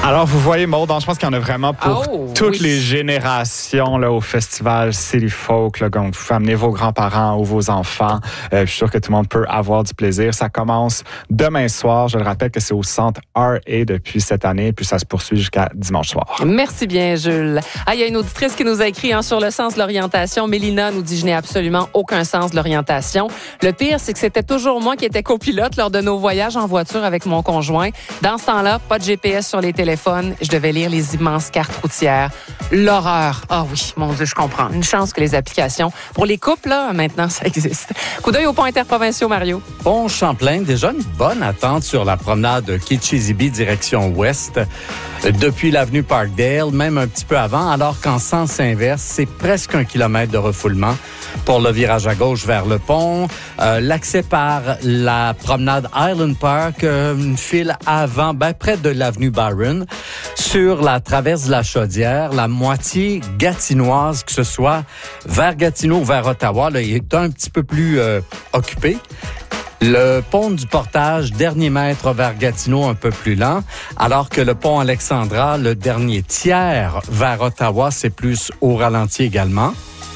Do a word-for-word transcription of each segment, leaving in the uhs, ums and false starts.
Alors, vous voyez, Maud, je pense qu'il y en a vraiment pour oh, toutes oui. les générations là, au festival City Folk. Là, donc, vous pouvez amener vos grands-parents ou vos enfants. Euh, je suis sûr que tout le monde peut avoir du plaisir. Ça commence demain soir. Je le rappelle que c'est au Centre R A depuis cette année, puis ça se poursuit jusqu'à dimanche soir. Merci bien, Jules. Ah, il y a une auditrice qui nous a écrit hein, sur le sens de l'orientation. Mélina nous dit « Je n'ai absolument aucun sens de l'orientation. Le pire, c'est que c'était toujours moi qui étais copilote lors de nos voyages en voiture avec mon conjoint. Dans ce temps-là, pas de G P S sur les téléphones. Je devais lire les immenses cartes routières. L'horreur. Ah oui, mon Dieu, je comprends. Une chance que les applications pour les couples, là, maintenant, ça existe. Coup d'œil aux ponts interprovinciaux, Mario. Pont Champlain, déjà une bonne attente sur la promenade Kitchizibee direction ouest. Depuis l'avenue Parkdale, même un petit peu avant, alors qu'en sens inverse, c'est presque un kilomètre de refoulement pour le virage à gauche vers le pont. Euh, l'accès par la promenade Island Park, euh, une file avant, ben, près de l'avenue Byron. Sur la traverse de la Chaudière, la moitié gatinoise, que ce soit vers Gatineau ou vers Ottawa, là, est un petit peu plus euh, occupé. Le pont du Portage, dernier mètre vers Gatineau, un peu plus lent, alors que le pont Alexandra, le dernier tiers vers Ottawa, c'est plus au ralenti également.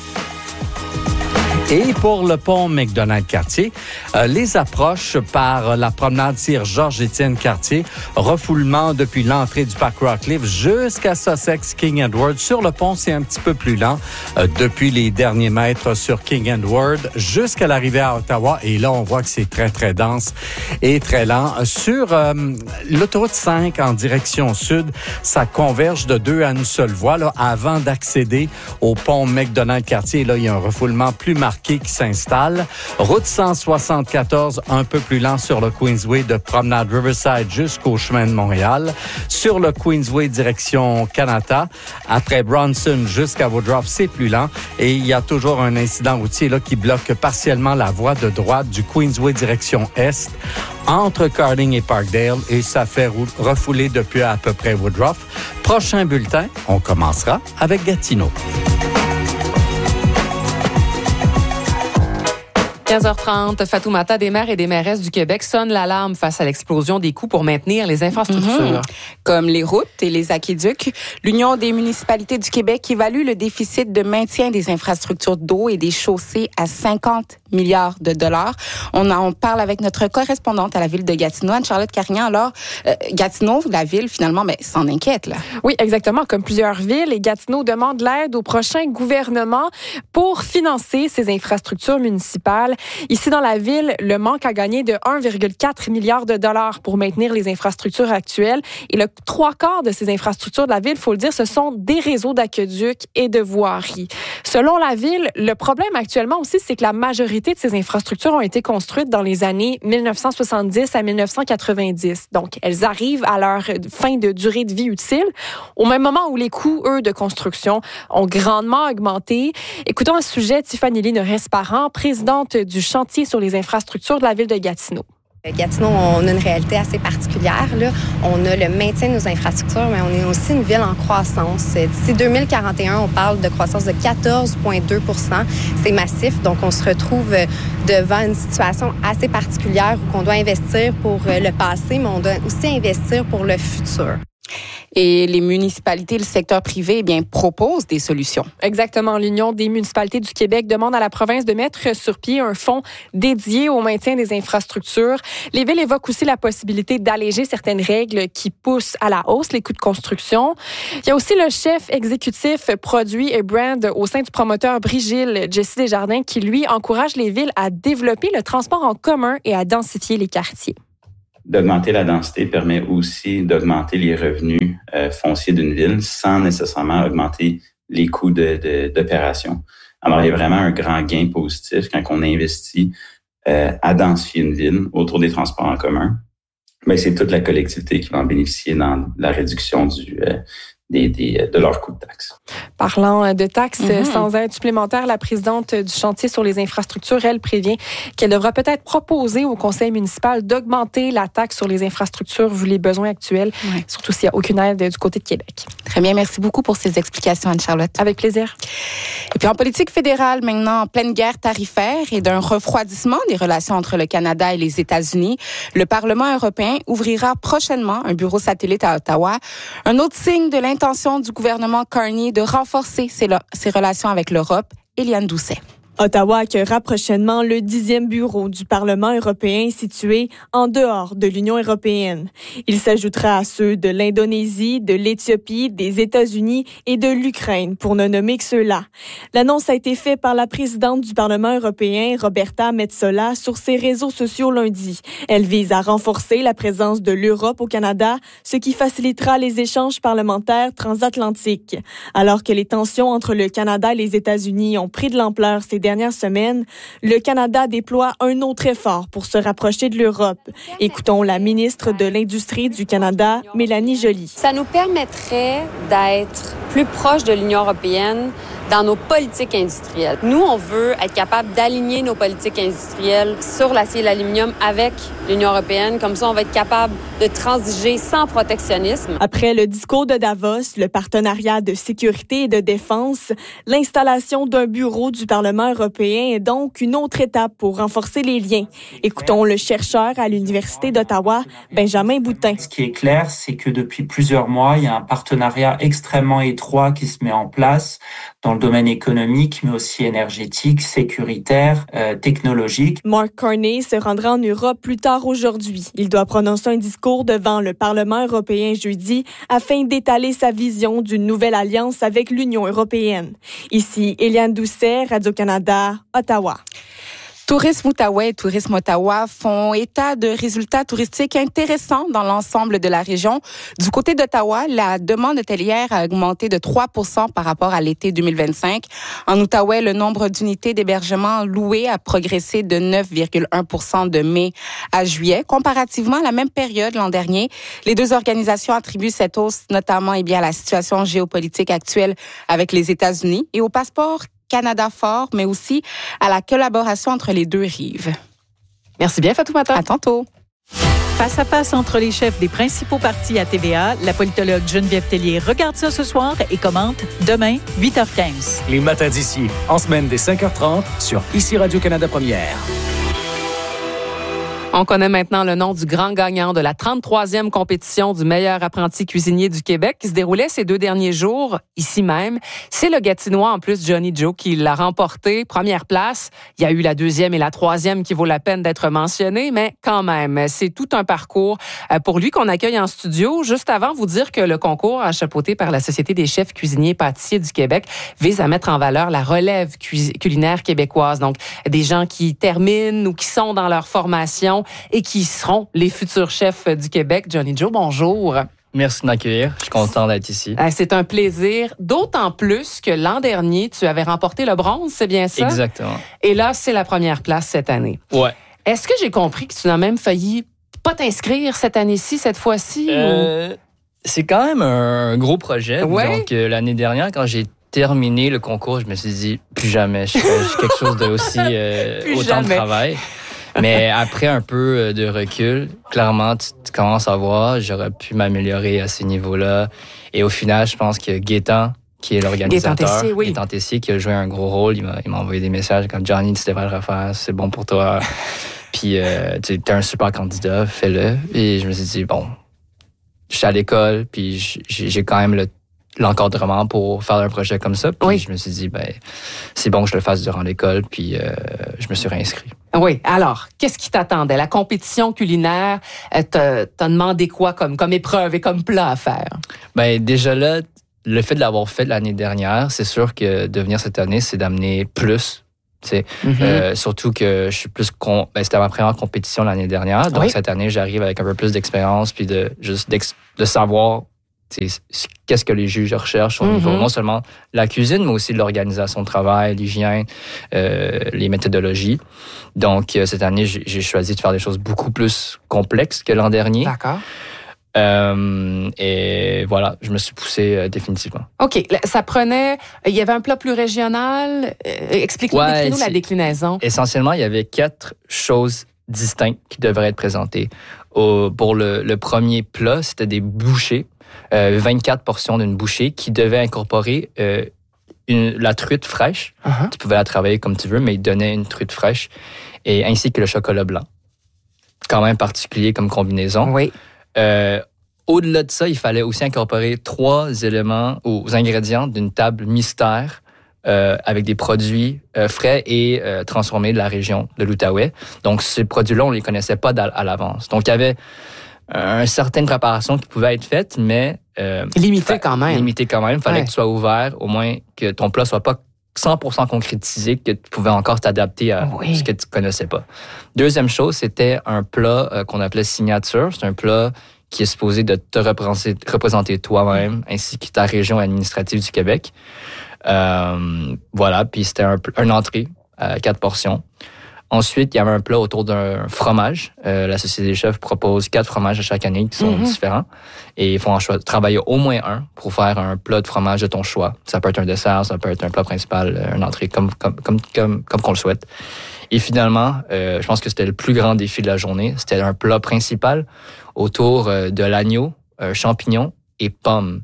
Et pour le pont McDonald-Cartier, euh, les approches par la promenade Sir Georges-Étienne-Cartier, refoulement depuis l'entrée du parc Rockcliffe jusqu'à Sussex King Edward. Sur le pont, c'est un petit peu plus lent euh, depuis les derniers mètres sur King Edward jusqu'à l'arrivée à Ottawa. Et là, on voit que c'est très, très dense et très lent. Sur euh, l'autoroute cinq en direction sud, ça converge de deux à une seule voie là, avant d'accéder au pont McDonald-Cartier. Là, il y a un refoulement plus marqué qui s'installe. Route cent soixante-quatorze, un peu plus lent sur le Queensway de promenade Riverside jusqu'au chemin de Montréal. Sur le Queensway direction Kanata, après Bronson jusqu'à Woodruff, c'est plus lent. Et il y a toujours un incident routier là, qui bloque partiellement la voie de droite du Queensway direction Est entre Carding et Parkdale et ça fait refouler depuis à peu près Woodruff. Prochain bulletin, on commencera avec Gatineau. quinze heures trente, Fatoumata, des maires et des mairesses du Québec sonnent l'alarme face à l'explosion des coûts pour maintenir les infrastructures. Mm-hmm. Comme les routes et les aqueducs, l'Union des municipalités du Québec évalue le déficit de maintien des infrastructures d'eau et des chaussées à cinquante milliards de dollars. On en parle avec notre correspondante à la ville de Gatineau, Anne-Charlotte Carignan. Alors, euh, Gatineau, la ville, finalement, ben, s'en inquiète, là. Oui, exactement. Comme plusieurs villes, et Gatineau demande l'aide au prochain gouvernement pour financer ces infrastructures municipales. Ici, dans la ville, le manque a gagné de un virgule quatre milliard de dollars pour maintenir les infrastructures actuelles. Et le trois quarts de ces infrastructures de la ville, il faut le dire, ce sont des réseaux d'aqueducs et de voiries. Selon la ville, le problème actuellement aussi, c'est que la majorité de ces infrastructures ont été construites dans les années dix-neuf cent soixante-dix à dix-neuf cent quatre-vingt-dix. Donc, elles arrivent à leur fin de durée de vie utile, au même moment où les coûts, eux, de construction ont grandement augmenté. Écoutons à ce sujet Tiffany Lynn-Resparent, présidente du chantier sur les infrastructures de la ville de Gatineau. Gatineau, on a une réalité assez particulière, là. On a le maintien de nos infrastructures, mais on est aussi une ville en croissance. D'ici deux mille quarante et un, on parle de croissance de quatorze virgule deux pour cent. C'est massif, donc on se retrouve devant une situation assez particulière où on doit investir pour le passé, mais on doit aussi investir pour le futur. Et les municipalités, le secteur privé, eh bien, proposent des solutions. Exactement. L'Union des municipalités du Québec demande à la province de mettre sur pied un fonds dédié au maintien des infrastructures. Les villes évoquent aussi la possibilité d'alléger certaines règles qui poussent à la hausse les coûts de construction. Il y a aussi le chef exécutif produit et brand au sein du promoteur Brigil, Jessie Desjardins, qui, lui, encourage les villes à développer le transport en commun et à densifier les quartiers. D'augmenter la densité permet aussi d'augmenter les revenus euh, fonciers d'une ville sans nécessairement augmenter les coûts de, de, d'opération. Alors, il y a vraiment un grand gain positif quand on investit euh, à densifier une ville autour des transports en commun. Mais c'est toute la collectivité qui va en bénéficier dans la réduction du, euh, des, des, de leurs coûts de taxes. Parlant de taxes Mm-hmm. sans aide supplémentaire, la présidente du chantier sur les infrastructures, elle prévient qu'elle devra peut-être proposer au conseil municipal d'augmenter la taxe sur les infrastructures vu les besoins actuels, Ouais. surtout s'il n'y a aucune aide du côté de Québec. Très Très bien, merci beaucoup pour ces explications, Anne-Charlotte. Avec plaisir. Et puis en politique fédérale, maintenant en pleine guerre tarifaire et d'un refroidissement des relations entre le Canada et les États-Unis, le Parlement européen ouvrira prochainement un bureau satellite à Ottawa. Un autre signe de l'intention du gouvernement Carney de renforcer ses, lo- ses relations avec l'Europe. Éliane Doucet. Ottawa accueillera prochainement le dixième bureau du Parlement européen situé en dehors de l'Union européenne. Il s'ajoutera à ceux de l'Indonésie, de l'Éthiopie, des États-Unis et de l'Ukraine, pour ne nommer que ceux-là. L'annonce a été faite par la présidente du Parlement européen, Roberta Metsola, sur ses réseaux sociaux lundi. Elle vise à renforcer la présence de l'Europe au Canada, ce qui facilitera les échanges parlementaires transatlantiques. Alors que les tensions entre le Canada et les États-Unis ont pris de l'ampleur ces dernières semaines, le Canada déploie un autre effort pour se rapprocher de l'Europe. Écoutons la ministre de l'Industrie du Canada, Mélanie Joly. Ça nous permettrait d'être plus proche de l'Union européenne dans nos politiques industrielles. Nous, on veut être capable d'aligner nos politiques industrielles sur l'acier et l'aluminium avec l'Union européenne. Comme ça, on va être capable de transiger sans protectionnisme. Après le discours de Davos, le partenariat de sécurité et de défense, l'installation d'un bureau du Parlement européen est donc une autre étape pour renforcer les liens. Écoutons le chercheur à l'Université d'Ottawa, Benjamin Boutin. Ce qui est clair, c'est que depuis plusieurs mois, il y a un partenariat extrêmement étroit qui se met en place dans le domaine économique, mais aussi énergétique, sécuritaire, euh, technologique. Mark Carney se rendra en Europe plus tard aujourd'hui. Il doit prononcer un discours devant le Parlement européen jeudi afin d'étaler sa vision d'une nouvelle alliance avec l'Union européenne. Ici, Éliane Doucet, Radio-Canada, Ottawa. Tourisme Outaouais et Tourisme Ottawa font état de résultats touristiques intéressants dans l'ensemble de la région. Du côté d'Ottawa, la demande hôtelière a augmenté de trois pour cent par rapport à l'été deux mille vingt-cinq. En Outaouais, le nombre d'unités d'hébergement louées a progressé de neuf virgule un pour cent de mai à juillet, comparativement à la même période l'an dernier. Les deux organisations attribuent cette hausse notamment eh bien, à la situation géopolitique actuelle avec les États-Unis et au passeport Canada fort, mais aussi à la collaboration entre les deux rives. Merci bien, Fatoumata. À tantôt. Face à face entre les chefs des principaux partis à T V A, la politologue Geneviève Tellier regarde ça ce soir et commente demain, huit heures quinze. Les matins d'ici, en semaine dès cinq heures trente sur Ici Radio-Canada Première. On connaît maintenant le nom du grand gagnant de la trente-troisième compétition du meilleur apprenti cuisinier du Québec qui se déroulait ces deux derniers jours, ici même. C'est le Gatinois, en plus, Johnny Joe, qui l'a remporté. Première place. Il y a eu la deuxième et la troisième qui vaut la peine d'être mentionnées, mais quand même, c'est tout un parcours pour lui qu'on accueille en studio. Juste avant, vous dire que le concours chapeauté par la Société des chefs cuisiniers et pâtissiers du Québec vise à mettre en valeur la relève culinaire québécoise. Donc, des gens qui terminent ou qui sont dans leur formation et qui seront les futurs chefs du Québec. Johnny Joe, bonjour. Merci de m'accueillir. Je suis content d'être ici. C'est un plaisir, d'autant plus que l'an dernier, tu avais remporté le bronze, c'est bien ça? Exactement. Et là, c'est la première place cette année. Ouais. Est-ce que j'ai compris que tu n'as même failli pas t'inscrire cette année-ci, cette fois-ci? Euh, ou... C'est quand même un gros projet. Ouais. Donc, euh, l'année dernière, quand j'ai terminé le concours, je me suis dit, plus jamais, je fais quelque chose de aussi euh, autant jamais. de travail. Mais après un peu de recul, clairement, tu, tu commences à voir, j'aurais pu m'améliorer à ces niveaux-là. Et au final, je pense que Gaétan, qui est l'organisateur, Gaétan Tessier, oui. Gaétan Tessier, qui a joué un gros rôle, il m'a, il m'a envoyé des messages comme « Johnny, tu devrais le refaire, c'est bon pour toi. » Puis, euh, tu es un super candidat, fais-le. Et je me suis dit, bon, je suis à l'école, puis j'ai, j'ai quand même le l'encadrement pour faire un projet comme ça. Puis oui. je me suis dit, ben, c'est bon que je le fasse durant l'école, puis euh, je me suis réinscrit. Oui. Alors, qu'est-ce qui t'attendait? La compétition culinaire, t'a, t'a demandé quoi comme, comme épreuve et comme plat à faire? Ben, déjà là, le fait de l'avoir fait l'année dernière, c'est sûr que de venir cette année, c'est d'amener plus. Mm-hmm. Euh, surtout que je suis plus con... ben, c'était ma première compétition l'année dernière. Donc, oui. Cette année, j'arrive avec un peu plus d'expérience, puis de juste de savoir qu'est-ce que les juges recherchent au mm-hmm. niveau non seulement de la cuisine, mais aussi de l'organisation de travail, l'hygiène, euh, les méthodologies. Donc, euh, cette année, j'ai, j'ai choisi de faire des choses beaucoup plus complexes que l'an dernier. D'accord. Euh, et voilà, je me suis poussé euh, définitivement. OK. Ça prenait... Il y avait un plat plus régional. Euh, explique-nous, ouais, décris-nous la déclinaison. Essentiellement, il y avait quatre choses distincts qui devraient être présentés. Au, pour le, le premier plat, c'était des bouchées, euh, vingt-quatre portions d'une bouchée qui devaient incorporer euh, une, la truite fraîche. Uh-huh. Tu pouvais la travailler comme tu veux, mais ils donnaient une truite fraîche, et ainsi que le chocolat blanc. Quand même particulier comme combinaison. Oui. Euh, au-delà de ça, il fallait aussi incorporer trois éléments aux ingrédients d'une table mystère euh, avec des produits euh, frais et euh, transformés de la région de l'Outaouais. Donc, ces produits-là, on ne les connaissait pas à l'avance. Donc, il y avait une certaine préparation qui pouvait être faite, mais... Euh, limité quand même. Limité quand même. Il fallait ouais. que tu sois ouvert, au moins que ton plat soit pas cent pour cent concrétisé, que tu pouvais encore t'adapter à oui. ce que tu connaissais pas. Deuxième chose, c'était un plat euh, qu'on appelait signature. C'est un plat qui est supposé de te représenter, représenter toi-même, ainsi que ta région administrative du Québec. Euh, voilà, puis c'était un, un entrée à quatre portions. Ensuite, il y avait un plat autour d'un fromage. Euh, la Société des chefs propose quatre fromages à chaque année qui sont mm-hmm. différents. Et il faut en cho- travailler au moins un pour faire un plat de fromage de ton choix. Ça peut être un dessert, ça peut être un plat principal, une entrée, comme, comme, comme, comme, comme qu'on le souhaite. Et finalement, euh, je pense que c'était le plus grand défi de la journée. C'était un plat principal autour euh, de l'agneau, euh, champignons et pommes.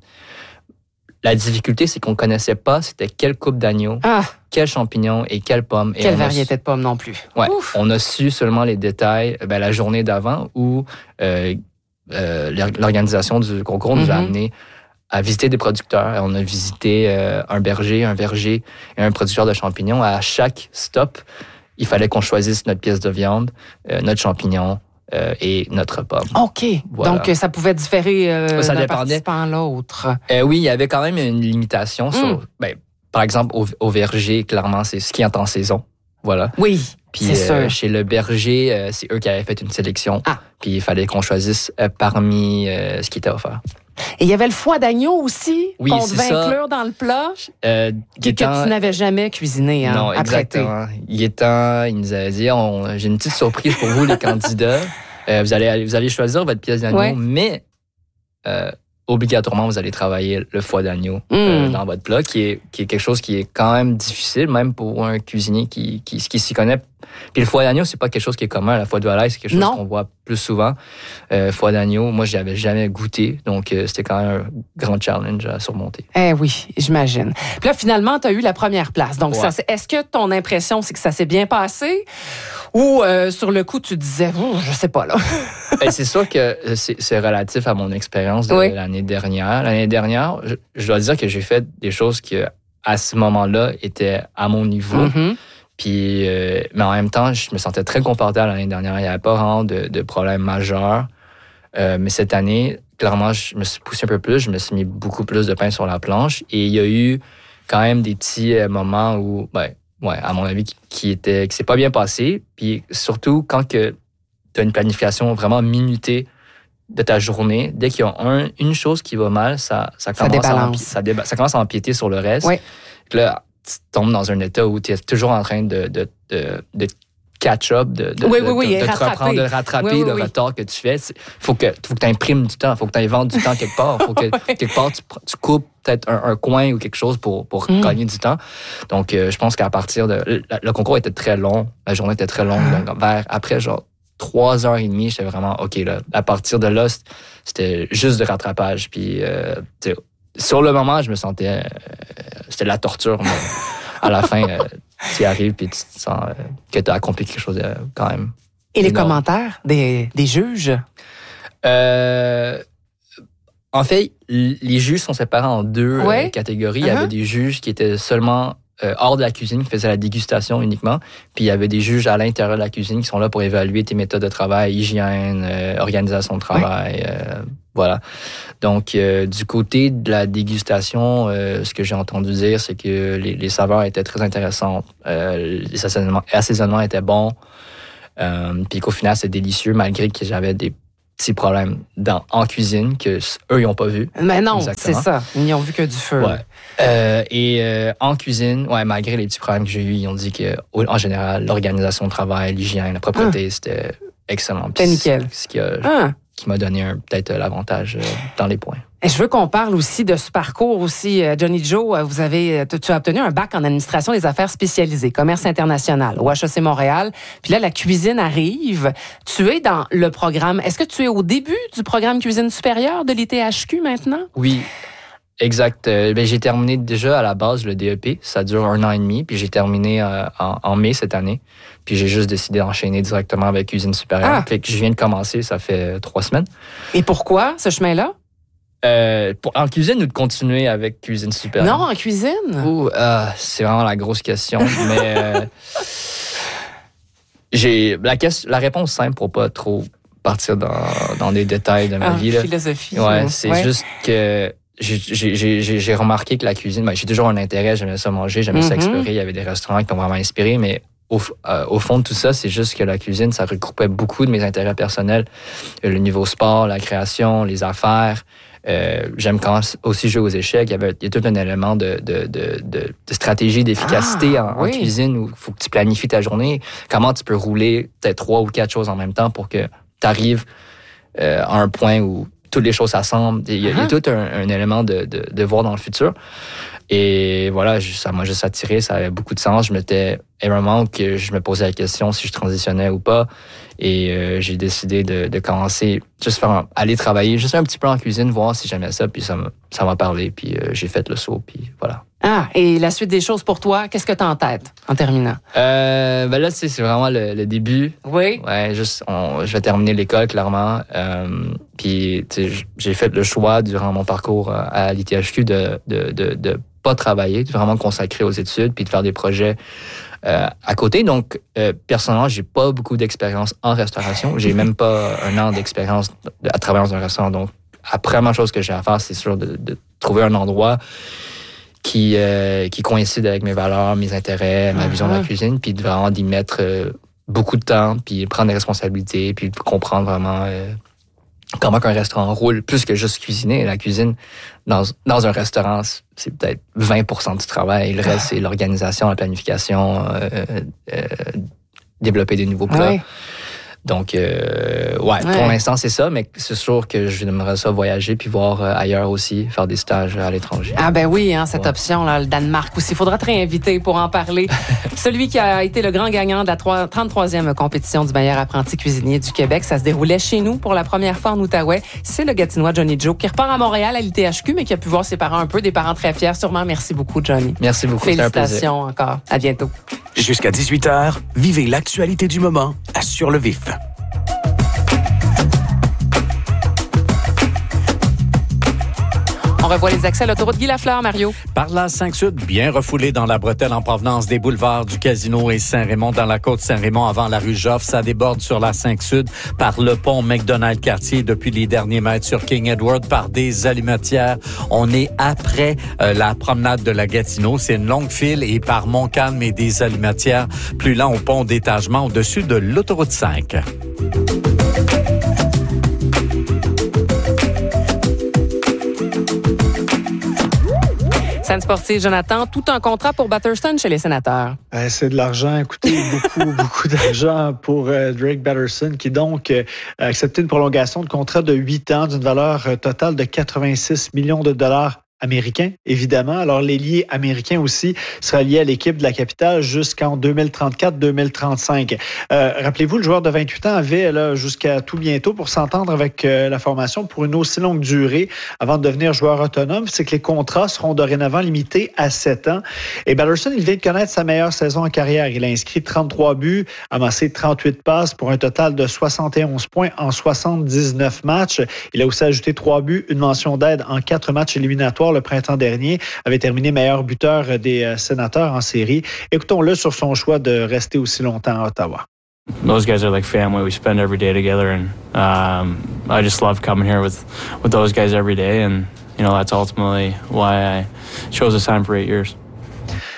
La difficulté, c'est qu'on ne connaissait pas c'était quelle coupe d'agneau, ah. quels champignons et quelles pommes. Quelle et variété a... de pommes non plus. Ouais, on a su seulement les détails ben, la journée d'avant où euh, euh, l'organisation du concours nous mm-hmm. a amené à visiter des producteurs. On a visité euh, un berger, un verger et un producteur de champignons. À chaque stop, il fallait qu'on choisisse notre pièce de viande, euh, notre champignon, Euh, et notre pomme. OK. Voilà. Donc, ça pouvait différer euh, ça d'un dépendait. participant à l'autre. Euh, oui, il y avait quand même une limitation. Mm. Sur, ben, par exemple, au, au verger, clairement, c'est ce qui est en saison. Voilà. Oui, puis, c'est euh, sûr. Chez le berger, euh, c'est eux qui avaient fait une sélection. Ah. Puis, il fallait qu'on choisisse euh, parmi euh, ce qui était offert. Et il y avait le foie d'agneau aussi, oui, qu'on devait ça. inclure dans le plat, euh, que, étant... que tu n'avais jamais cuisiné. Hein, non, exactement. Gaétan, il nous avait dit, on, j'ai une petite surprise pour vous, les candidats. Euh, vous, allez, vous allez choisir votre pièce d'agneau, ouais. mais euh, obligatoirement, vous allez travailler le foie d'agneau mm. euh, dans votre plat, qui est, qui est quelque chose qui est quand même difficile, même pour un cuisinier qui, qui, qui s'y connaît. Puis le foie d'agneau, c'est pas quelque chose qui est commun. La foie de volaille, c'est quelque chose non. qu'on voit plus souvent. Euh, foie d'agneau, moi, j'y avais jamais goûté, donc euh, c'était quand même un grand challenge à surmonter. Eh oui, j'imagine. Puis là, finalement, tu as eu la première place. Donc, ouais. ça, est-ce que ton impression, c'est que ça s'est bien passé? Ou euh, sur le coup, tu disais, oh, je sais pas, là. Ben, c'est sûr que c'est, c'est relatif à mon expérience de oui. l'année dernière. L'année dernière, je, je dois dire que j'ai fait des choses qui, à ce moment-là, étaient à mon niveau. Mm-hmm. Puis, euh, mais en même temps, je me sentais très confortable l'année dernière. Il n'y avait pas vraiment de, de problème majeur. Euh, mais cette année, clairement, je me suis poussé un peu plus. Je me suis mis beaucoup plus de pain sur la planche. Et il y a eu quand même des petits moments où, ben, ouais, à mon avis, qui, qui était, qui s'est pas bien passé. Puis surtout, quand que tu as une planification vraiment minutée de ta journée, dès qu'il y a un, une chose qui va mal, ça, ça, commence, ça, à empi- ça, déba- ça commence à empiéter sur le reste. Oui. Là, tu tombes dans un état où tu es toujours en train de, de, de, de catch-up, de, de, oui, de, oui, oui, de, de te rattraper. reprendre, de rattraper oui, oui, le oui. retard que tu fais. Il faut que, faut que tu imprimes du temps, il faut que tu ailles vendre du temps quelque part. Il faut que oui. quelque part, tu, tu coupes peut-être un, un coin ou quelque chose pour, pour mm. gagner du temps. Donc, euh, je pense qu'à partir de... Le, le concours était très long, la journée était très longue. Ah. Donc, vers, après, genre, trois heures et demie, j'étais vraiment, OK, là, à partir de là, c'était juste de rattrapage. Puis, euh, sur le moment, je me sentais... Euh, c'était de la torture, mais à la fin, euh, tu y arrives puis tu te sens euh, que tu as accompli quelque chose euh, quand même. Et énorme. Les commentaires des, des juges? Euh, en fait, les juges sont séparés en deux ouais. euh, catégories. Uh-huh. Il y avait des juges qui étaient seulement euh, hors de la cuisine, qui faisaient la dégustation uniquement. Puis il y avait des juges à l'intérieur de la cuisine qui sont là pour évaluer tes méthodes de travail, hygiène, euh, organisation de travail. Ouais. Euh, voilà. Donc, euh, du côté de la dégustation, euh, ce que j'ai entendu dire, c'est que les, les saveurs étaient très intéressantes. Euh, les assaisonnements, assaisonnements étaient bons. Euh, puis qu'au final, c'est délicieux, malgré que j'avais des petits problèmes dans, en cuisine que eux, ils n'ont pas vu. Mais non, exactement. C'est ça. Ils n'ont vu que du feu. Ouais. Euh, et euh, en cuisine, ouais, malgré les petits problèmes que j'ai eus, ils ont dit que, en général, l'organisation de travail, l'hygiène, la propreté, ah. c'était excellent. C'était nickel. Ce qui a, ah. qui m'a donné un, peut-être l'avantage euh, dans les points. Et je veux qu'on parle aussi de ce parcours aussi. Johnny Joe, vous avez, tu as obtenu un bac en administration des affaires spécialisées, commerce international au H E C Montréal. Puis là, la cuisine arrive. Tu es dans le programme. Est-ce que tu es au début du programme cuisine supérieure de l'I T H Q maintenant? Oui, exact. Euh, ben, j'ai terminé déjà à la base le D E P. Ça dure un an et demi. Puis j'ai terminé euh, en, en mai cette année. Puis j'ai juste décidé d'enchaîner directement avec cuisine supérieure. Ah. Fait que je viens de commencer, ça fait trois semaines. Et pourquoi ce chemin-là? Euh, pour, en cuisine ou de continuer avec cuisine supérieure? Non, en cuisine. Ouh, euh, c'est vraiment la grosse question. mais euh, j'ai la, question, la réponse simple pour pas trop partir dans, dans des détails de ma ah, vie. Là. Philosophie. Ouais, c'est ouais. juste que j'ai, j'ai, j'ai, j'ai remarqué que la cuisine, ben, j'ai toujours un intérêt, j'aimais ça manger, j'aimais mm-hmm. ça explorer. Il y avait des restaurants qui m'ont vraiment inspiré, mais Au, euh, au fond de tout ça, c'est juste que la cuisine, ça regroupait beaucoup de mes intérêts personnels. Le niveau sport, la création, les affaires. Euh, j'aime quand aussi jouer aux échecs. Il y avait il y a tout un élément de, de, de, de, de stratégie, d'efficacité ah, en, oui. en cuisine où il faut que tu planifies ta journée. Comment tu peux rouler peut-être trois ou quatre choses en même temps pour que tu arrives euh, à un point où toutes les choses s'assemblent. Il y a, uh-huh. il y a tout un, un élément de, de, de voir dans le futur. Et voilà, ça m'a juste attiré, ça avait beaucoup de sens. Je m'étais vraiment que je me posais la question si je transitionnais ou pas. Et euh, j'ai décidé de, de commencer, juste faire un, aller travailler, juste un petit peu en cuisine, voir si j'aimais ça. Puis ça m'a, ça m'a parlé, puis euh, j'ai fait le saut, puis voilà. Ah, et la suite des choses pour toi, qu'est-ce que tu as en tête en terminant? Euh, ben là, c'est, c'est vraiment le, le début. Oui. Ouais, juste, on, je vais terminer l'école, clairement. Euh, puis, tu sais, j'ai fait le choix durant mon parcours à l'I T H Q de, de, de, de pas travailler, de vraiment consacrer aux études, puis de faire des projets euh, à côté. Donc, euh, personnellement, j'ai pas beaucoup d'expérience en restauration. J'ai même pas un an d'expérience à travailler dans un restaurant. Donc, la première chose que j'ai à faire, c'est sûr de, de trouver un endroit qui, euh, qui coïncide avec mes valeurs, mes intérêts, ma uh-huh. vision de la cuisine, puis de vraiment d'y mettre euh, beaucoup de temps, puis prendre des responsabilités, puis comprendre vraiment euh, comment qu'un restaurant roule, plus que juste cuisiner. La cuisine, dans, dans un restaurant, c'est peut-être vingt pour cent du travail. Le reste, c'est l'organisation, la planification, euh, euh, développer des nouveaux plats. Ouais. Donc, euh, ouais, ouais, pour l'instant, c'est ça, mais c'est sûr que j'aimerais ça voyager puis voir euh, ailleurs aussi, faire des stages à l'étranger. Ah ben oui, hein, cette ouais. option-là, le Danemark aussi. Il faudra te réinviter pour en parler. Celui qui a été le grand gagnant de la trente-troisième compétition du meilleur apprenti cuisinier du Québec, ça se déroulait chez nous pour la première fois en Outaouais. C'est le Gatinois Johnny Joe qui repart à Montréal à l'I T H Q, mais qui a pu voir ses parents un peu, des parents très fiers. Sûrement, merci beaucoup, Johnny. Merci beaucoup. Félicitations encore. À bientôt. Jusqu'à dix-huit heures, vivez l'actualité du moment à Sur le Vif. On revoit les accès à l'autoroute Guy Lafleur, Mario. Par la cinq Sud, bien refoulée dans la bretelle en provenance des boulevards du Casino et Saint-Raymond dans la côte Saint-Raymond avant la rue Joffre. Ça déborde sur la cinq Sud par le pont McDonald-Cartier depuis les derniers mètres sur King Edward par des alimentières. On est après euh, la promenade de la Gatineau. C'est une longue file et par Montcalm et des alimentières plus lent au pont d'étagement au-dessus de l'autoroute cinq. Sportif, Jonathan, tout un contrat pour Batterson chez les Sénateurs. Euh, c'est de l'argent. Écoutez, beaucoup, beaucoup d'argent pour euh, Drake Batterson, qui donc euh, a accepté une prolongation de contrat de huit ans d'une valeur euh, totale de quatre-vingt-six millions de dollars américain, évidemment. Alors, l'ailier américain aussi sera lié à l'équipe de la capitale jusqu'en deux mille trente-quatre deux mille trente-cinq. Euh, rappelez-vous, le joueur de vingt-huit ans avait là, jusqu'à tout bientôt pour s'entendre avec euh, la formation pour une aussi longue durée avant de devenir joueur autonome. C'est que les contrats seront dorénavant limités à sept ans. Et Batterson, il vient de connaître sa meilleure saison en carrière. Il a inscrit trente-trois buts, amassé trente-huit passes pour un total de soixante et onze points en soixante-dix-neuf matchs. Il a aussi ajouté trois buts, une mention d'aide en quatre matchs éliminatoires le printemps dernier, avait terminé meilleur buteur des euh, Sénateurs en série. Écoutons-le sur son choix de rester aussi longtemps à Ottawa. Those guys are like family. We spend every day together, and um, I just love coming here with, with those guys every day, and you know that's ultimately why I chose to sign for eight years.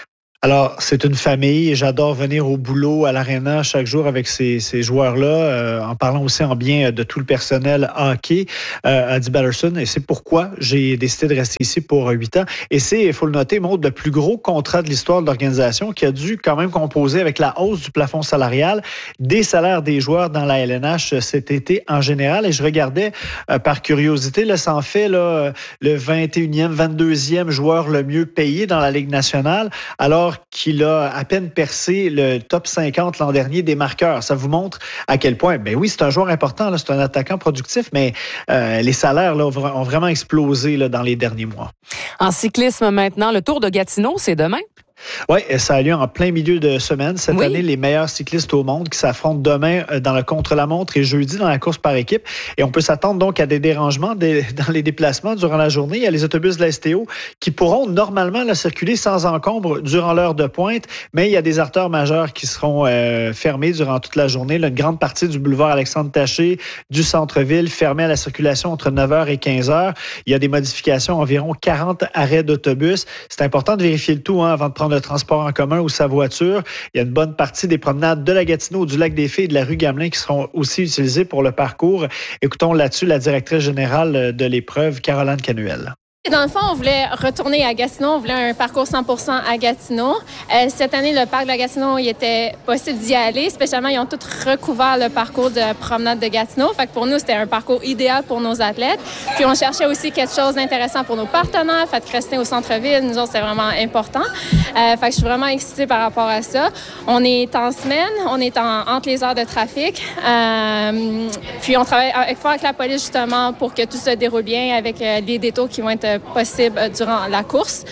Alors, c'est une famille. J'adore venir au boulot, à l'aréna chaque jour avec ces, ces joueurs-là, euh, en parlant aussi en bien de tout le personnel hockey, euh, a dit Batterson. Et c'est pourquoi j'ai décidé de rester ici pour huit ans. Et c'est, il faut le noter, Maud, le plus gros contrat de l'histoire de l'organisation qui a dû quand même composer avec la hausse du plafond salarial des salaires des joueurs dans la L N H cet été en général. Et je regardais euh, par curiosité, là, ça en fait là, le vingt et unième, vingt-deuxième joueur le mieux payé dans la Ligue nationale, alors qu'il a à peine percé le top cinquante l'an dernier des marqueurs. Ça vous montre à quel point, ben oui, c'est un joueur important, là, c'est un attaquant productif, mais euh, les salaires là, ont vraiment explosé là, dans les derniers mois. En cyclisme maintenant, le Tour de Gatineau, c'est demain? Oui, ça a lieu en plein milieu de semaine. Cette oui. année, les meilleurs cyclistes au monde qui s'affrontent demain dans le contre-la-montre et jeudi dans la course par équipe. Et on peut s'attendre donc à des dérangements des, dans les déplacements durant la journée. Il y a les autobus de la S T O qui pourront normalement là, circuler sans encombre durant l'heure de pointe, mais il y a des artères majeures qui seront euh, fermées durant toute la journée. Là, une grande partie du boulevard Alexandre-Taché, du centre-ville, fermée à la circulation entre neuf heures et quinze heures. Il y a des modifications, environ quarante arrêts d'autobus. C'est important de vérifier le tout hein, avant de prendre le transport en commun ou sa voiture. Il y a une bonne partie des promenades de la Gatineau, du lac des Fées et de la rue Gamelin qui seront aussi utilisées pour le parcours. Écoutons là-dessus la directrice générale de l'épreuve, Caroline Canuel. Dans le fond, on voulait retourner à Gatineau, on voulait un parcours cent pour cent à Gatineau. Euh, cette année, le parc de la Gatineau, il était possible d'y aller. Spécialement, ils ont tous recouvert le parcours de promenade de Gatineau. Fait que pour nous, c'était un parcours idéal pour nos athlètes. Puis on cherchait aussi quelque chose d'intéressant pour nos partenaires. Fait que rester au centre-ville, nous autres, c'était vraiment important. Euh, fait que je suis vraiment excitée par rapport à ça. On est en semaine, on est en, entre les heures de trafic. Euh, puis on travaille avec, fort avec la police, justement, pour que tout se déroule bien avec euh, les détours qui vont être possible durant la course.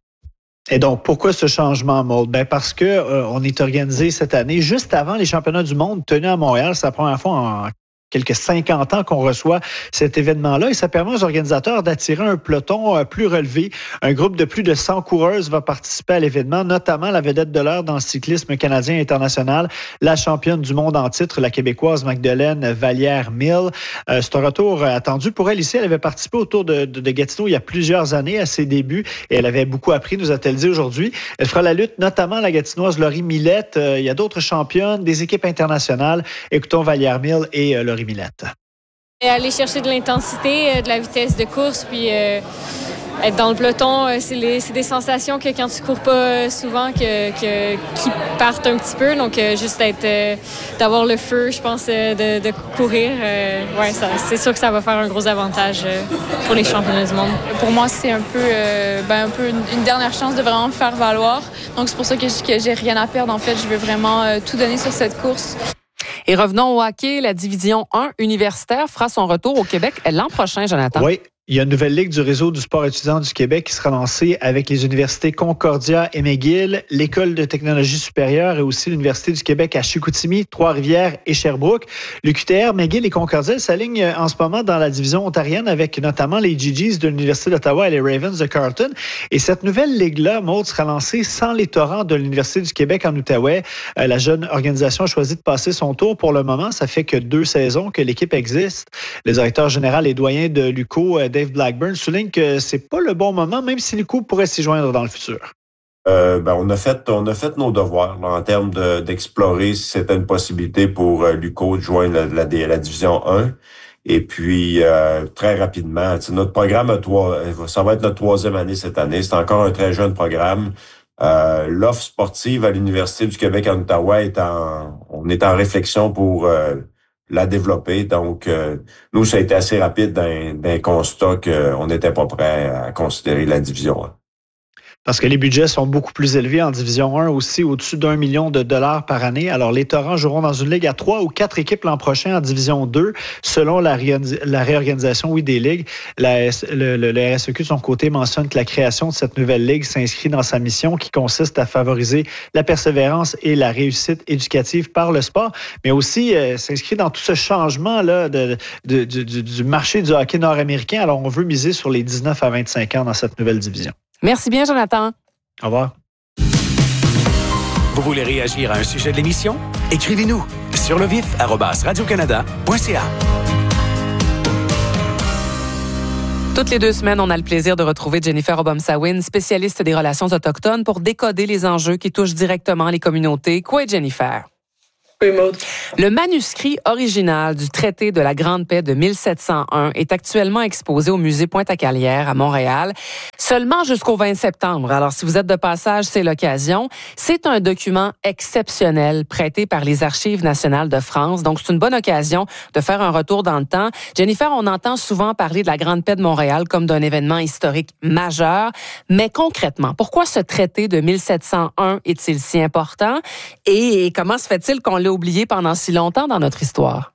Et donc, pourquoi ce changement, Maud? Ben parce que euh, on est organisé cette année, juste avant les championnats du monde tenus à Montréal. C'est la première fois en quelques cinquante ans qu'on reçoit cet événement-là et ça permet aux organisateurs d'attirer un peloton plus relevé. Un groupe de plus de cent coureuses va participer à l'événement, notamment la vedette de l'heure dans le cyclisme canadien international, la championne du monde en titre, la Québécoise Magdeleine Vallière-Mille. Euh, c'est un retour attendu pour elle ici. Elle avait participé au Tour de, de, de Gatineau il y a plusieurs années à ses débuts et elle avait beaucoup appris, nous a-t-elle dit aujourd'hui. Elle fera la lutte, notamment la Gatinoise Laurie Millette. Euh, il y a d'autres championnes, des équipes internationales. Écoutons Vallière-Mille et euh, Laurie Millette. Et aller chercher de l'intensité, de la vitesse de course, puis euh, être dans le peloton, c'est, les, c'est des sensations que quand tu cours pas souvent, que, que, qui partent un petit peu. Donc, euh, juste être, euh, d'avoir le feu, je pense, euh, de, de courir, euh, ouais, ça, c'est sûr que ça va faire un gros avantage euh, pour les championnats du monde. Pour moi, c'est un peu, euh, ben, un peu une, une dernière chance de vraiment me faire valoir. Donc, c'est pour ça que, je, que j'ai rien à perdre. En fait, je veux vraiment euh, tout donner sur cette course. Et revenons au hockey. La division un universitaire fera son retour au Québec l'an prochain, Jonathan. Oui. Il y a une nouvelle ligue du réseau du sport étudiant du Québec qui sera lancée avec les universités Concordia et McGill, l'École de technologie supérieure et aussi l'Université du Québec à Chicoutimi, Trois-Rivières et Sherbrooke. L'U Q T R, McGill et Concordia s'alignent en ce moment dans la division ontarienne avec notamment les G Gs de l'Université d'Ottawa et les Ravens de Carleton. Et cette nouvelle ligue-là, Maud, sera lancée sans les Torrents de l'Université du Québec en Outaouais. Euh, la jeune organisation a choisi de passer son tour pour le moment. Ça fait que deux saisons que l'équipe existe. Le directeur général et doyen de l'U Q O, Dave Blackburn, souligne que c'est pas le bon moment, même si l'U Q O pourrait s'y joindre dans le futur. Euh, ben, on a fait, on a fait nos devoirs là, en termes de, d'explorer si c'était une possibilité pour euh, l'U Q O de joindre la, la, la division un. Et puis, euh, très rapidement, notre programme a trois, ça va être notre troisième année cette année. C'est encore un très jeune programme. Euh, l'offre sportive à l'Université du Québec en Ottawa est en, on est en réflexion pour euh, la développer. Donc, euh, nous, ça a été assez rapide d'un, d'un constat qu'on n'était pas prêt à considérer la division un. Parce que les budgets sont beaucoup plus élevés en Division un, aussi au-dessus d'un million de dollars par année. Alors, les Torrents joueront dans une ligue à trois ou quatre équipes l'an prochain en Division deux, selon la, ré- la réorganisation, oui, des ligues. La, le, le, le R S E Q, de son côté, mentionne que la création de cette nouvelle ligue s'inscrit dans sa mission qui consiste à favoriser la persévérance et la réussite éducative par le sport, mais aussi euh, s'inscrit dans tout ce changement-là de, de, de, du, du marché du hockey nord-américain. Alors, on veut miser sur les dix-neuf à vingt-cinq ans dans cette nouvelle division. Merci bien, Jonathan. Au revoir. Vous voulez réagir à un sujet de l'émission? Écrivez-nous sur le vif arobase radio canada point c a. Toutes les deux semaines, on a le plaisir de retrouver Jennifer Obomsawin, spécialiste des relations autochtones, pour décoder les enjeux qui touchent directement les communautés. Quoi est Jennifer? Oui, Maud. Le manuscrit original du traité de la Grande Paix de mille sept cent un est actuellement exposé au musée Pointe-à-Calière à Montréal, seulement jusqu'au vingt septembre. Alors, si vous êtes de passage, c'est l'occasion. C'est un document exceptionnel prêté par les Archives nationales de France. Donc, c'est une bonne occasion de faire un retour dans le temps. Jennifer, on entend souvent parler de la Grande Paix de Montréal comme d'un événement historique majeur. Mais concrètement, pourquoi ce traité de mille sept cent un est-il si important? Et comment se fait-il qu'on l'a oublié pendant si longtemps dans notre histoire?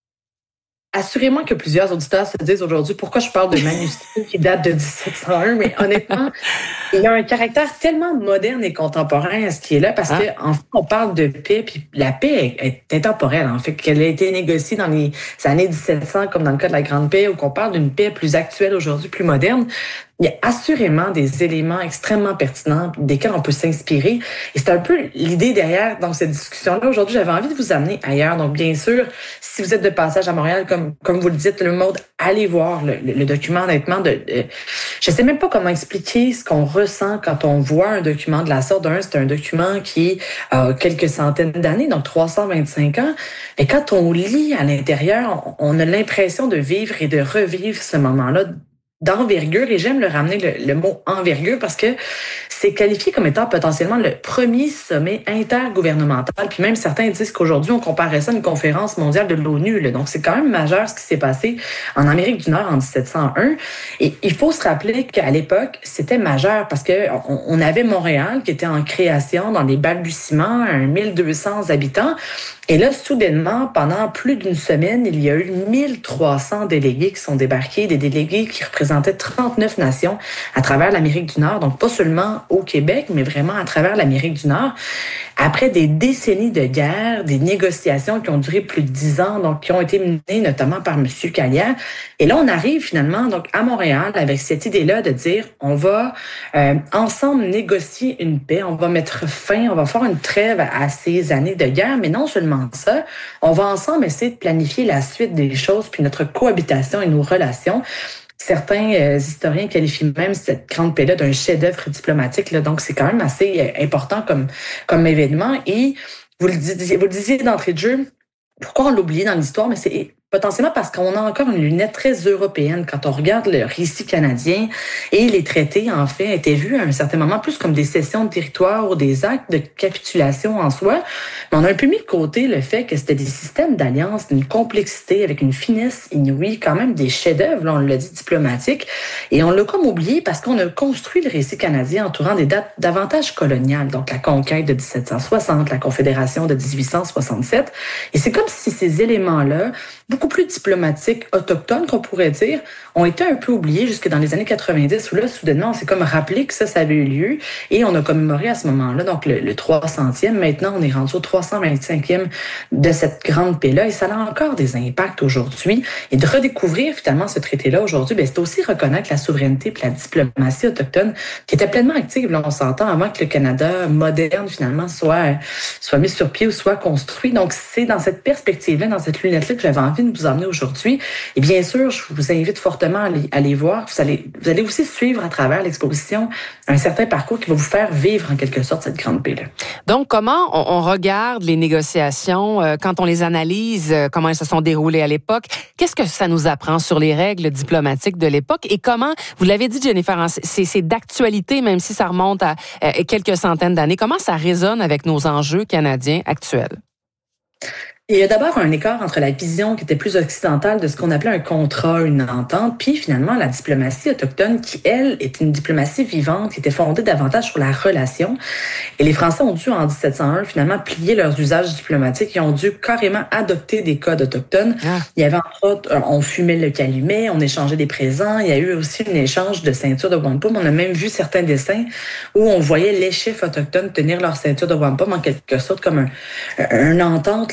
Assurément que plusieurs auditeurs se disent aujourd'hui pourquoi je parle de manuscrits qui datent de dix-sept cent un, mais honnêtement, il y a un caractère tellement moderne et contemporain à ce qui est là, parce ah. qu'en fait, on parle de paix, puis la paix est, est intemporelle, en fait, qu'elle a été négociée dans les années dix-sept cents, comme dans le cas de la Grande Paix, ou qu'on parle d'une paix plus actuelle aujourd'hui, plus moderne. Il y a assurément des éléments extrêmement pertinents desquels on peut s'inspirer. Et c'est un peu l'idée derrière donc cette discussion-là. Aujourd'hui, j'avais envie de vous amener ailleurs. Donc, bien sûr, si vous êtes de passage à Montréal, comme comme vous le dites, le mode, allez voir le, le, le document, honnêtement. De, de, je sais même pas comment expliquer ce qu'on ressent quand on voit un document de la sorte. D'un, c'est un document qui a quelques centaines d'années, donc trois cent vingt-cinq ans. Et quand on lit à l'intérieur, on, on a l'impression de vivre et de revivre ce moment-là d'envergure, et j'aime le ramener le, le mot envergure parce que c'est qualifié comme étant potentiellement le premier sommet intergouvernemental. Puis même certains disent qu'aujourd'hui, on comparait ça à une conférence mondiale de l'ONU. Là. Donc, c'est quand même majeur ce qui s'est passé en Amérique du Nord en dix-sept cent un. Et il faut se rappeler qu'à l'époque, c'était majeur parce que on, on avait Montréal qui était en création dans les balbutiements, à mille deux cents habitants. Et là, soudainement, pendant plus d'une semaine, il y a eu mille trois cents délégués qui sont débarqués, des délégués qui représentaient trente-neuf nations à travers l'Amérique du Nord, donc pas seulement au Québec, mais vraiment à travers l'Amérique du Nord. Après des décennies de guerre, des négociations qui ont duré plus de dix ans, donc qui ont été menées notamment par M. Calière. Et là, on arrive finalement donc à Montréal avec cette idée-là de dire, on va euh, ensemble négocier une paix, on va mettre fin, on va faire une trêve à ces années de guerre, mais non seulement ça, on va ensemble essayer de planifier la suite des choses, puis notre cohabitation et nos relations. Certains euh, historiens qualifient même cette grande paix-là d'un chef-d'œuvre diplomatique. Là, donc, c'est quand même assez euh, important comme, comme événement. Et vous le disiez, vous le disiez d'entrée de jeu, pourquoi on l'a oublié dans l'histoire? Mais c'est potentiellement parce qu'on a encore une lunette très européenne quand on regarde le récit canadien, et les traités, en fait, étaient vus à un certain moment plus comme des cessions de territoire ou des actes de capitulation en soi. Mais on a un peu mis de côté le fait que c'était des systèmes d'alliance d'une complexité avec une finesse inouïe, quand même des chefs-d'œuvre, là, on l'a dit, diplomatiques. Et on l'a comme oublié parce qu'on a construit le récit canadien entourant des dates davantage coloniales, donc la conquête de dix-sept cent soixante, la Confédération de dix-huit cent soixante-sept. Et c'est comme si ces éléments-là, beaucoup plus diplomatiques, autochtones qu'on pourrait dire, ont été un peu oubliés jusque dans les années quatre-vingt-dix, où là, soudainement, on s'est comme rappelé que ça, ça avait eu lieu, et on a commémoré à ce moment-là, donc le, le trois centième. Maintenant, on est rendu au trois cent vingt-cinquième de cette grande paix-là, et ça a encore des impacts aujourd'hui. Et de redécouvrir finalement ce traité-là aujourd'hui, ben, c'est aussi reconnaître la souveraineté et la diplomatie autochtone qui était pleinement active, là, on s'entend, avant que le Canada moderne, finalement, soit, soit mis sur pied ou soit construit. Donc, c'est dans cette perspective-là, dans cette lunette-là que j'avais envie de vous emmener aujourd'hui. Et bien sûr, je vous invite fortement à aller, à aller voir. Vous allez, vous allez aussi suivre à travers l'exposition un certain parcours qui va vous faire vivre en quelque sorte cette grande paix-là. Donc, comment on, on regarde les négociations, euh, quand on les analyse, euh, comment elles se sont déroulées à l'époque? Qu'est-ce que ça nous apprend sur les règles diplomatiques de l'époque? Et comment, vous l'avez dit, Jennifer, hein, c'est, c'est d'actualité, même si ça remonte à euh, quelques centaines d'années. Comment ça résonne avec nos enjeux canadiens actuels? Il y a d'abord un écart entre la vision qui était plus occidentale de ce qu'on appelait un contrat, une entente, puis finalement la diplomatie autochtone qui, elle, est une diplomatie vivante, qui était fondée davantage sur la relation. Et les Français ont dû, en dix-sept cent un, finalement plier leurs usages diplomatiques et ont dû carrément adopter des codes autochtones. Ah. Il y avait entre autres, on fumait le calumet, on échangeait des présents, il y a eu aussi un échange de ceintures de wampum. On a même vu certains dessins où on voyait les chefs autochtones tenir leur ceinture de wampum en quelque sorte comme un, un entente, là, finalement,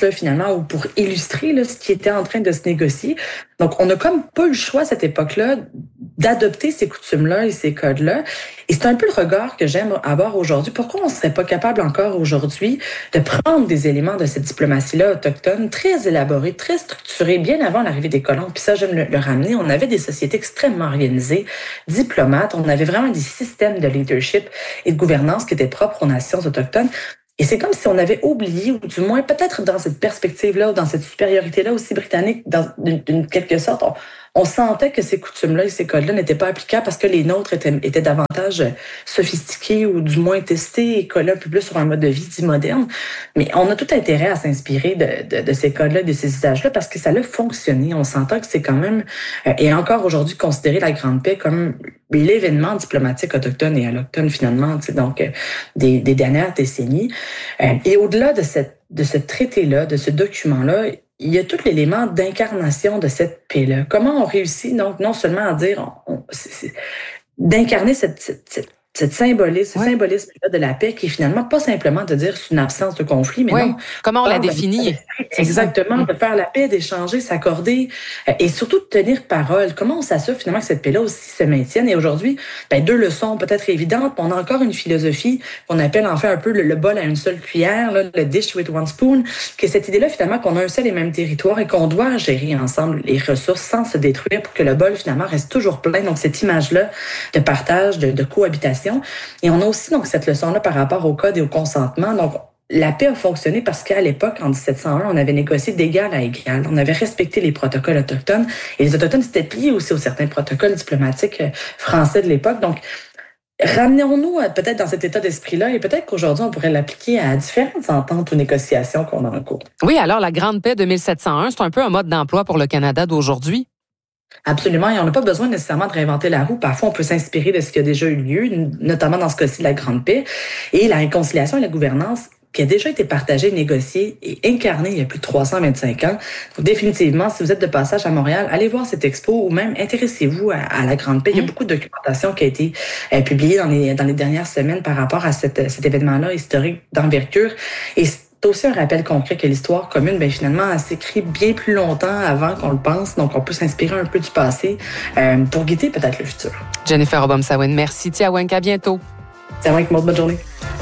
évidemment, ou pour illustrer là, ce qui était en train de se négocier. Donc, on n'a comme pas eu le choix à cette époque-là d'adopter ces coutumes-là et ces codes-là. Et c'est un peu le regard que j'aime avoir aujourd'hui. Pourquoi on ne serait pas capable encore aujourd'hui de prendre des éléments de cette diplomatie-là autochtone, très élaborée, très structurée, bien avant l'arrivée des colons? Puis ça, j'aime le, le ramener. On avait des sociétés extrêmement organisées, diplomates. On avait vraiment des systèmes de leadership et de gouvernance qui étaient propres aux nations autochtones. Et c'est comme si on avait oublié, ou du moins peut-être dans cette perspective-là, ou dans cette supériorité-là aussi britannique, dans, d'une, d'une quelque sorte, on, on sentait que ces coutumes-là et ces codes-là n'étaient pas applicables parce que les nôtres étaient, étaient davantage sophistiqués ou du moins testés et collés un peu plus sur un mode de vie dit moderne. Mais on a tout intérêt à s'inspirer de, de, de ces codes-là, de ces usages-là parce que ça a fonctionné. On s'entend que c'est quand même, euh, et encore aujourd'hui, considéré la Grande Paix comme l'événement diplomatique autochtone et alloctone finalement, donc euh, des, des dernières décennies. Euh, et au-delà de cette de ce traité-là, de ce document-là, il y a tout l'élément d'incarnation de cette paix-là. Comment on réussit donc non seulement à dire, on, c'est, c'est, d'incarner cette, cette, cette Cette symbolisme, ouais. ce symbolisme-là de la paix qui est finalement pas simplement de dire c'est une absence de conflit, mais ouais. non. Comment on la définit? Exactement, de faire la paix, d'échanger, s'accorder et surtout de tenir parole. Comment on s'assure finalement que cette paix-là aussi se maintienne? Et aujourd'hui, ben, deux leçons peut-être évidentes. On a encore une philosophie qu'on appelle en fait un peu le, le bol à une seule cuillère, là, le dish with one spoon, qui est cette idée-là finalement qu'on a un seul et même territoire et qu'on doit gérer ensemble les ressources sans se détruire pour que le bol finalement reste toujours plein. Donc cette image-là de partage, de, de cohabitation. Et on a aussi donc cette leçon-là par rapport au code et au consentement. Donc, la paix a fonctionné parce qu'à l'époque, en dix-sept cent un, on avait négocié d'égal à égal. On avait respecté les protocoles autochtones. Et les Autochtones s'étaient pliés aussi aux certains protocoles diplomatiques français de l'époque. Donc, ramenons-nous peut-être dans cet état d'esprit-là et peut-être qu'aujourd'hui, on pourrait l'appliquer à différentes ententes ou négociations qu'on a en cours. Oui, alors la Grande Paix de mille sept cent un, c'est un peu un mode d'emploi pour le Canada d'aujourd'hui. Absolument, et on n'a pas besoin nécessairement de réinventer la roue. Parfois, on peut s'inspirer de ce qui a déjà eu lieu, notamment dans ce cas-ci de la Grande Paix. Et la réconciliation et la gouvernance qui a déjà été partagée, négociée et incarnée il y a plus de trois cent vingt-cinq ans. Donc, définitivement, si vous êtes de passage à Montréal, allez voir cette expo ou même intéressez-vous à, à la Grande Paix. Il y a beaucoup de documentation qui a été euh, publiée dans les, dans les dernières semaines par rapport à cette, cet événement-là historique d'envergure. Et c'est aussi un rappel concret que l'histoire commune, ben finalement, elle s'écrit bien plus longtemps avant qu'on le pense. Donc, on peut s'inspirer un peu du passé euh, pour guider peut-être le futur. Jennifer Obom-Sawin, merci. Tiawank, à bientôt. Tiawank, bonne journée.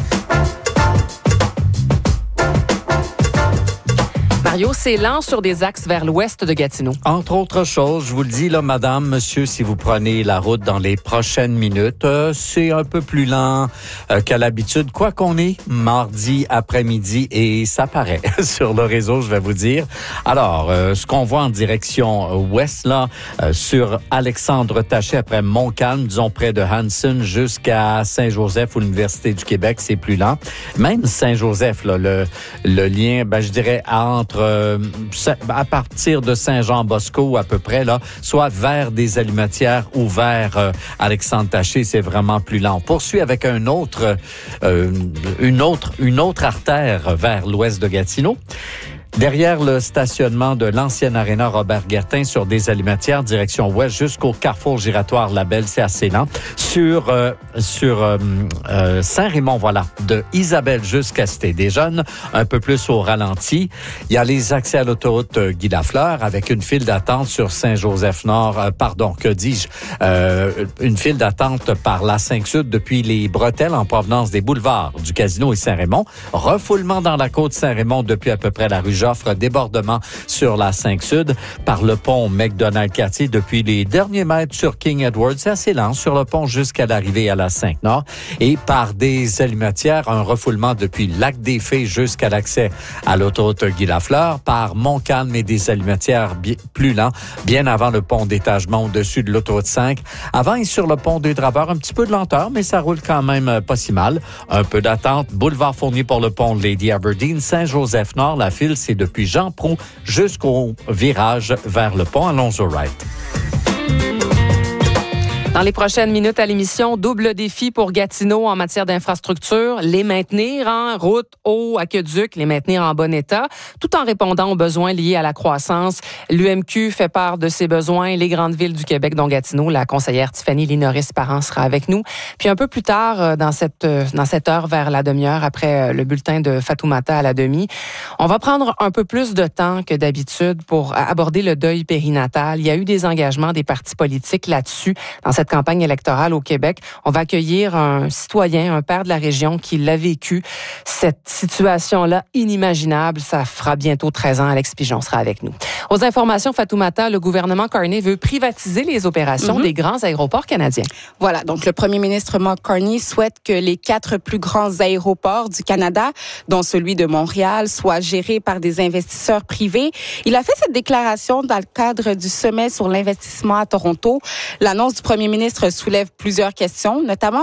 Mario, c'est lent sur des axes vers l'ouest de Gatineau. Entre autres choses, je vous le dis, là, madame, monsieur, si vous prenez la route dans les prochaines minutes, euh, c'est un peu plus lent euh, qu'à l'habitude, quoi qu'on est mardi après-midi, et ça paraît sur le réseau, je vais vous dire. Alors, euh, ce qu'on voit en direction ouest, là, euh, sur Alexandre Taché, après Montcalm, disons près de Hanson, jusqu'à Saint-Joseph ou l'Université du Québec, c'est plus lent. Même Saint-Joseph, là, le, le lien, ben, je dirais, entre Euh, à partir de Saint-Jean-Bosco à peu près, là, soit vers des Alimentières ou vers euh, Alexandre Taché, c'est vraiment plus lent. On poursuit avec un autre, euh, une autre, une autre artère vers l'ouest de Gatineau. Derrière le stationnement de l'ancienne aréna Robert Guertin sur des Alimentières, direction ouest jusqu'au carrefour giratoire Labelle, c'est assez lent. Sur euh, sur euh, euh, Saint-Raymond, voilà, de Isabelle jusqu'à Cité-des-Jeunes, un peu plus au ralenti. Il y a les accès à l'autoroute euh, Guy Lafleur avec une file d'attente sur Saint-Joseph-Nord, euh, pardon, que dis-je, euh, une file d'attente par la cinq Sud depuis les bretelles en provenance des boulevards du Casino et Saint-Raymond. Refoulement dans la côte Saint-Raymond depuis à peu près la rue Joffre, débordement sur la cinq Sud par le pont McDonald-Cartier depuis les derniers mètres sur King Edward. C'est assez lent sur le pont jusqu'à l'arrivée à la cinq Nord et par des Alimentières, un refoulement depuis Lac des Fées jusqu'à l'accès à l'autoroute Guy Lafleur par Montcalm et des Alimentières bi- plus lent, bien avant le pont d'étagement au-dessus de l'autoroute cinq. Avant et sur le pont des Draveurs, un petit peu de lenteur, mais ça roule quand même pas si mal. Un peu d'attente. Boulevard Fournier pour le pont Lady Aberdeen. Saint-Joseph-Nord, la file, c'est depuis Jean Proulx jusqu'au virage vers le pont Alonzo Wright. Dans les prochaines minutes à l'émission, double défi pour Gatineau en matière d'infrastructure, les maintenir en route, eau, aqueduc, les maintenir en bon état, tout en répondant aux besoins liés à la croissance. L'U M Q fait part de ses besoins. Les grandes villes du Québec, dont Gatineau, la conseillère Tiffany Linoris-Parent sera avec nous. Puis un peu plus tard, dans cette, dans cette heure, vers la demi-heure, après le bulletin de Fatoumata à la demi, on va prendre un peu plus de temps que d'habitude pour aborder le deuil périnatal. Il y a eu des engagements des partis politiques là-dessus dans cette campagne électorale au Québec. On va accueillir un citoyen, un père de la région qui l'a vécu. Cette situation-là, inimaginable, ça fera bientôt treize ans. Alex Pigeon sera avec nous. Aux informations, Fatoumata, le gouvernement Carney veut privatiser les opérations mm-hmm. des grands aéroports canadiens. Voilà, donc le premier ministre Mark Carney souhaite que les quatre plus grands aéroports du Canada, dont celui de Montréal, soient gérés par des investisseurs privés. Il a fait cette déclaration dans le cadre du sommet sur l'investissement à Toronto. L'annonce du premier ministre soulève plusieurs questions, notamment